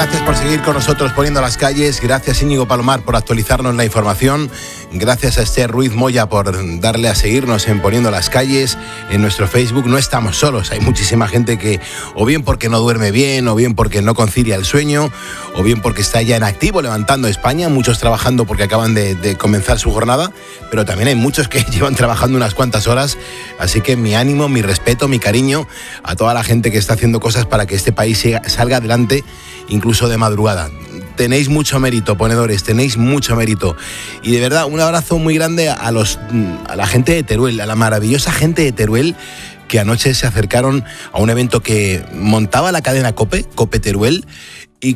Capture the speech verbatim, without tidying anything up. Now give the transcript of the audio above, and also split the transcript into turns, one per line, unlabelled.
gracias por seguir con nosotros poniendo las calles. Gracias Íñigo Palomar por actualizarnos la información. Gracias a Esther Ruiz Moya por darle a seguirnos en Poniendo las Calles. En nuestro Facebook no estamos solos. Hay muchísima gente que, o bien porque no duerme bien, o bien porque no concilia el sueño, o bien porque está ya en activo levantando España. Muchos trabajando porque acaban de, de comenzar su jornada, pero también hay muchos que llevan trabajando unas cuantas horas. Así que mi ánimo, mi respeto, mi cariño a toda la gente que está haciendo cosas para que este país salga adelante, incluso de madrugada. Tenéis mucho mérito, ponedores, tenéis mucho mérito. Y de verdad, un abrazo muy grande a, los, a la gente de Teruel, a la maravillosa gente de Teruel, que anoche se acercaron a un evento que montaba la cadena COPE, COPE Teruel,